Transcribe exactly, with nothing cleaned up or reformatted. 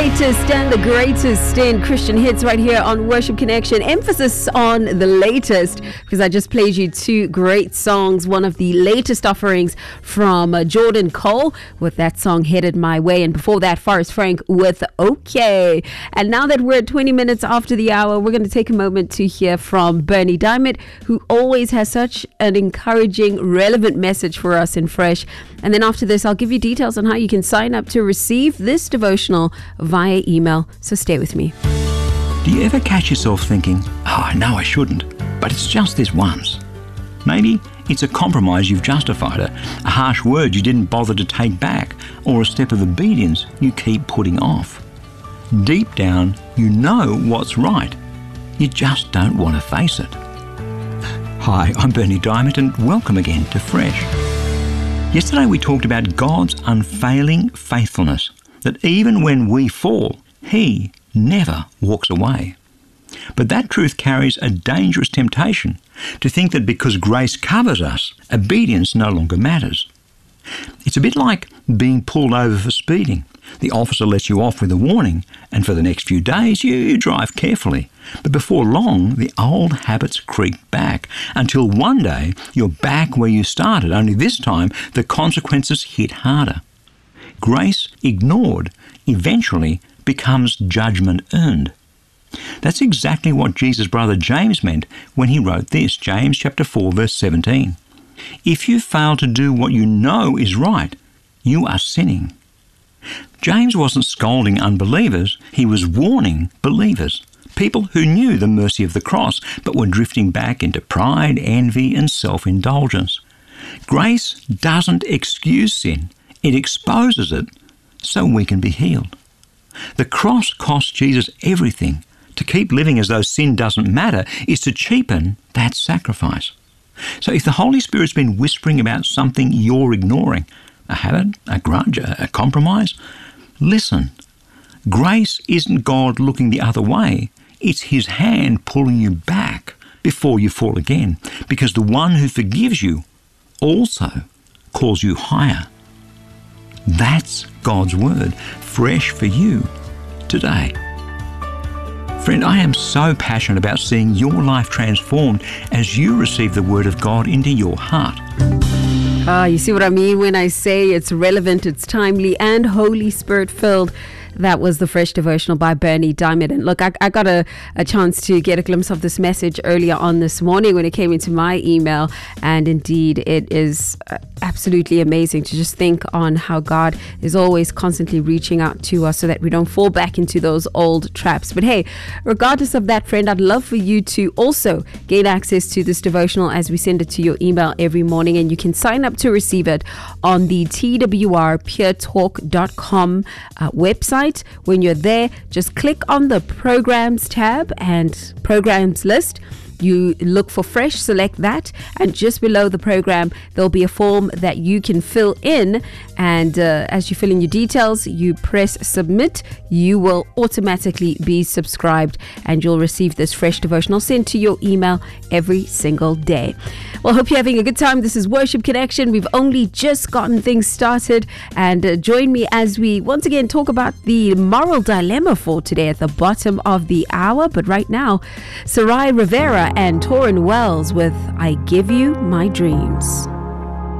latest and the greatest in Christian hits right here on Worship Connection. Emphasis on the latest because I just played you two great songs. One of the latest offerings from uh, Jordan Cole with that song Headed My Way. And before that, Forrest Frank with OK. And now that we're twenty minutes after the hour, we're going to take a moment to hear from Bernie Diamond, who always has such an encouraging, relevant message for us in Fresh. And then after this, I'll give you details on how you can sign up to receive this devotional via email. So stay with me. Do you ever catch yourself thinking, oh, I know I shouldn't, but it's just this once? Maybe it's a compromise you've justified, a, a harsh word you didn't bother to take back, or a step of obedience you keep putting off. Deep down, you know what's right. You just don't want to face it. Hi, I'm Bernie Diamond, and welcome again to Fresh. Yesterday we talked about God's unfailing faithfulness, that even when we fall, He never walks away. But that truth carries a dangerous temptation to think that because grace covers us, obedience no longer matters. It's a bit like being pulled over for speeding. The officer lets you off with a warning, and for the next few days you, you drive carefully. But before long, the old habits creep back, until one day you're back where you started, only this time the consequences hit harder. Grace ignored eventually becomes judgment earned. That's exactly what Jesus' brother James meant when he wrote this, James chapter four, verse seventeen. If you fail to do what you know is right, you are sinning. James wasn't scolding unbelievers, he was warning believers, people who knew the mercy of the cross but were drifting back into pride, envy, and self-indulgence. Grace doesn't excuse sin, it exposes it so we can be healed. The cross cost Jesus everything. To keep living as though sin doesn't matter is to cheapen that sacrifice. So if the Holy Spirit's been whispering about something you're ignoring, a habit, a grudge, a compromise, listen. Grace isn't God looking the other way. It's His hand pulling you back before you fall again, because the one who forgives you also calls you higher. That's God's word, fresh for you today. Friend, I am so passionate about seeing your life transformed as you receive the word of God into your heart. Ah, you see what I mean when I say it's relevant, it's timely, and Holy Spirit filled. That was the Fresh Devotional by Bernie Diamond. And look, I, I got a, a chance to get a glimpse of this message earlier on this morning when it came into my email. And indeed, it is absolutely amazing to just think on how God is always constantly reaching out to us so that we don't fall back into those old traps. But hey, regardless of that, friend, I'd love for you to also gain access to this devotional as we send it to your email every morning. And you can sign up to receive it on the T W R pure talk dot com uh, website. When you're there, just click on the programs tab and programs list. You look for Fresh, select that, and just below the program there'll be a form that you can fill in, and uh, as you fill in your details, you press submit. You will automatically be subscribed and you'll receive this Fresh devotional sent to your email every single day. Well, hope you're having a good time. This is Worship Connection. We've only just gotten things started, and uh, join me as we once again talk about the moral dilemma for today at the bottom of the hour. But right now, Sarai Rivera and Torrin Wells with I Give You My Dreams.